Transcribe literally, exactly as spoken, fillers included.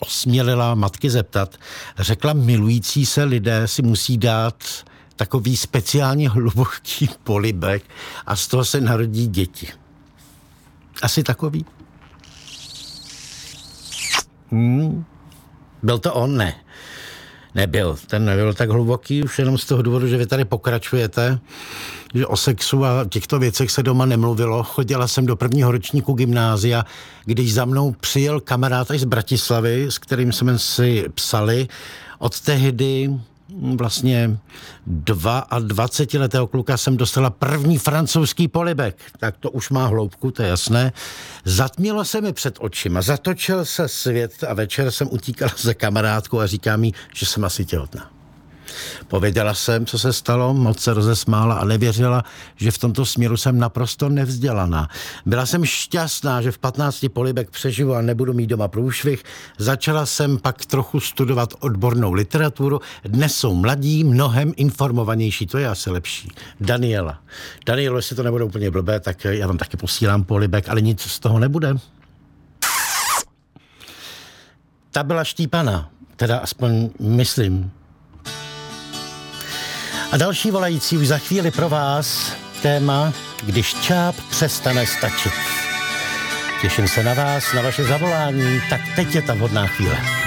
osmělila matky zeptat. Řekla, milující se lidé si musí dát takový speciálně hluboký polibek a z toho se narodí děti. Asi takový. Hmm. Byl to on? Ne. Nebyl. Ten nebyl tak hluboký, už jenom z toho důvodu, že vy tady pokračujete, že o sexu a těchto věcech se doma nemluvilo. Chodila jsem do prvního ročníku gymnázia, když za mnou přijel kamarád z Bratislavy, s kterým jsme si psali. Od tehdy vlastně dvacetiletého kluka jsem dostala první francouzský polibek. Tak to už má hloubku, to je jasné. Zatmělo se mi před očima, zatočil se svět a večer jsem utíkala za kamarádkou a říká mi, že jsem asi těhotná. Pověděla jsem, co se stalo, moc se rozesmála a nevěřila, že v tomto směru jsem naprosto nevzdělaná. Byla jsem šťastná, že v patnácti polibek přežiju a nebudu mít doma průšvih. Začala jsem pak trochu studovat odbornou literaturu. Dnes jsou mladí, mnohem informovanější, to je asi lepší. Daniela. Danielo, jestli to nebude úplně blbé, tak já vám taky posílám polibek, ale nic z toho nebude. Ta byla štípaná, teda aspoň myslím. A další volající už za chvíli pro vás téma, když čáp přestane stačit. Těším se na vás, na vaše zavolání, tak teď je ta vhodná chvíle.